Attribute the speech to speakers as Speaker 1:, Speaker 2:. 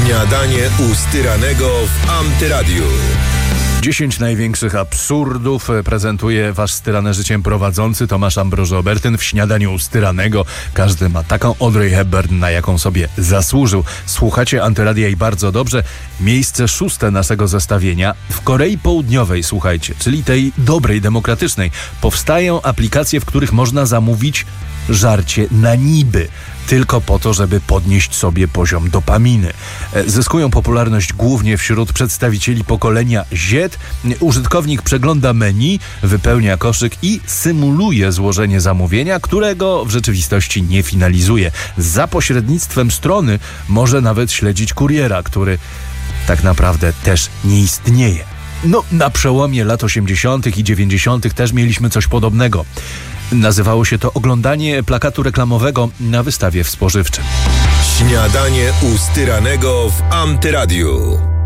Speaker 1: Śniadanie u Styranego w Antyradiu.
Speaker 2: 10 największych absurdów prezentuje wasz styrane życiem prowadzący Tomasz Ambroży-Obertyn w Śniadaniu u Styranego. Każdy ma taką Audrey Hepburn, na jaką sobie zasłużył. Słuchacie Antyradia i bardzo dobrze. Miejsce 6 naszego zestawienia. W Korei Południowej, słuchajcie, czyli tej dobrej, demokratycznej, powstają aplikacje, w których można zamówić żarcie na niby. Tylko po to, żeby podnieść sobie poziom dopaminy. Zyskują popularność głównie wśród przedstawicieli pokolenia Z. Użytkownik przegląda menu, wypełnia koszyk i symuluje złożenie zamówienia, którego w rzeczywistości nie finalizuje. Za pośrednictwem strony może nawet śledzić kuriera, który tak naprawdę też nie istnieje. No, na przełomie lat 80. i 90. też mieliśmy coś podobnego. Nazywało się to oglądanie plakatu reklamowego na wystawie w spożywczym.
Speaker 1: Śniadanie u Styranego w Antyradiu.